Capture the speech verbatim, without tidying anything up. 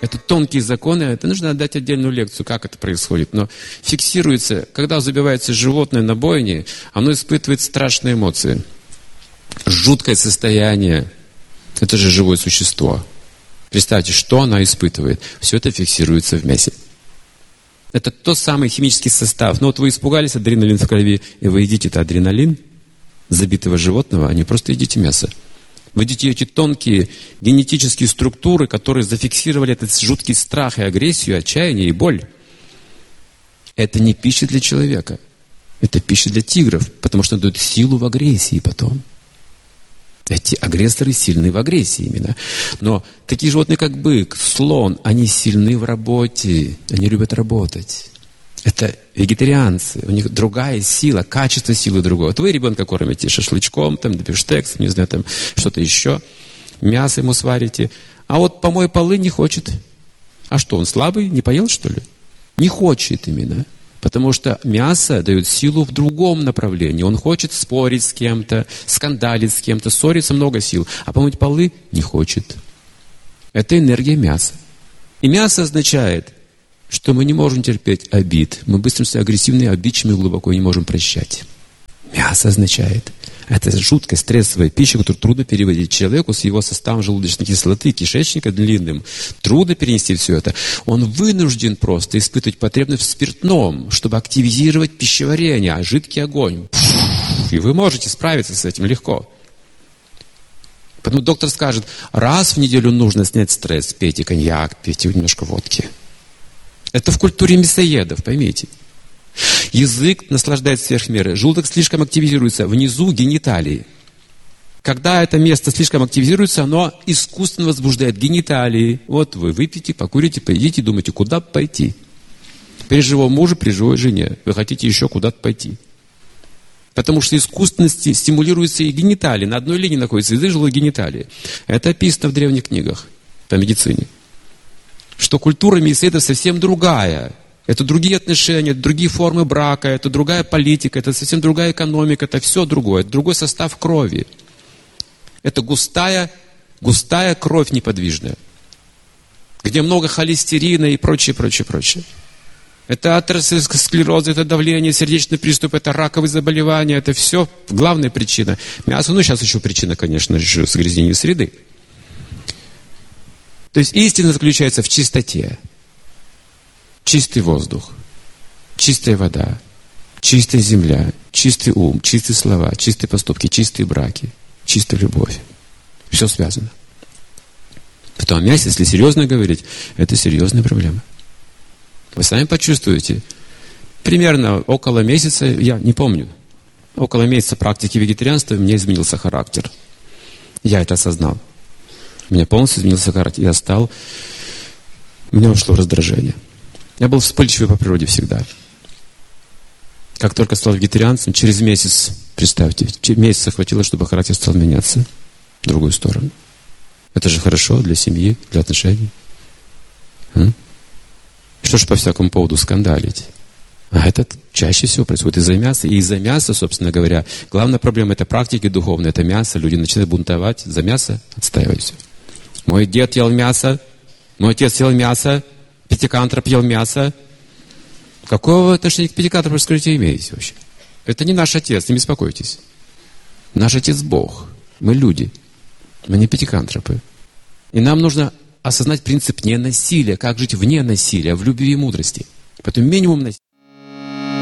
Это тонкие законы, это нужно отдать отдельную лекцию, как это происходит. Но фиксируется, когда забивается животное на бойне, оно испытывает страшные эмоции. Жуткое состояние. Это же живое существо. Представьте, что оно испытывает. Все это фиксируется в мясе. Это тот самый химический состав. Но вот вы испугались, адреналин в крови, и вы едите это адреналин забитого животного, а не просто едите мясо. Вы видите эти тонкие генетические структуры, которые зафиксировали этот жуткий страх и агрессию, отчаяние и боль. Это не пища для человека. Это пища для тигров, потому что она дает силу в агрессии потом. Эти агрессоры сильны в агрессии именно. Но такие животные, как бык, слон, они сильны в работе. Они любят работать. Это вегетарианцы, у них другая сила, качество силы другое. Вот вы ребенка кормите шашлычком, там, бифштекс, не знаю, там, что-то еще, мясо ему сварите, а вот помой полы не хочет. А что, он слабый, не поел, что ли? Не хочет именно, потому что мясо дает силу в другом направлении. Он хочет спорить с кем-то, скандалить с кем-то, ссориться, много сил, а помыть полы не хочет. Это энергия мяса. И мясо означает, что мы не можем терпеть обид. Мы быстро все агрессивные, обидчивые, глубоко не можем прощать. Мясо означает. Это жуткая стрессовая пища, которую трудно переводить человеку с его составом желудочной кислоты, кишечника длинным. Трудно перенести все это. Он вынужден просто испытывать потребность в спиртном, чтобы активизировать пищеварение, а жидкий огонь. И вы можете справиться с этим легко. Поэтому доктор скажет, раз в неделю нужно снять стресс, пейте коньяк, пейте немножко водки. Это в культуре мясоедов, поймите. Язык наслаждается сверх меры. Желудок слишком активизируется. Внизу гениталии. Когда это место слишком активизируется, оно искусственно возбуждает гениталии. Вот вы выпьете, покурите, поедите, думаете, куда пойти. При живом муже, при живой жене. Вы хотите еще куда-то пойти. Потому что искусственно стимулируются и гениталии. На одной линии находятся язык, желудок, гениталии. Это описано в древних книгах по медицине. Что культура мясоедов совсем другая. Это другие отношения, это другие формы брака, это другая политика, это совсем другая экономика, это все другое, это другой состав крови. Это густая, густая кровь неподвижная, где много холестерина и прочее, прочее, прочее. Это атеросклероз, это давление, сердечный приступ, это раковые заболевания, это все главная причина. Мясо, ну сейчас еще причина, конечно же, загрязнения среды. То есть истина заключается в чистоте. Чистый воздух, чистая вода, чистая земля, чистый ум, чистые слова, чистые поступки, чистые браки, чистая любовь. Все связано. Потом о мясе, если серьезно говорить, это серьезная проблема. Вы сами почувствуете. Примерно около месяца, я не помню, около месяца практики вегетарианства мне изменился характер. Я это осознал. У меня полностью изменился характер. Я стал... У меня ушло раздражение. Я был вспыльчивый по природе всегда. Как только стал вегетарианцем, через месяц, представьте, месяца хватило, чтобы характер стал меняться в другую сторону. Это же хорошо для семьи, для отношений. А? Что ж по всякому поводу скандалить? А это чаще всего происходит из-за мяса. И из-за мяса, собственно говоря, главная проблема это практики духовные, это мясо. Люди начинают бунтовать за мясо, отстаивать все. Мой дед ел мясо, мой отец ел мясо, пятикантроп ел мясо. Какого вы отношения к пятикантропу, скажите, имеете вообще? Это не наш отец, не беспокойтесь. Наш отец Бог. Мы люди. Мы не пятикантропы. И нам нужно осознать принцип ненасилия. Как жить вне насилия, в любви и мудрости. Поэтому минимум насилия.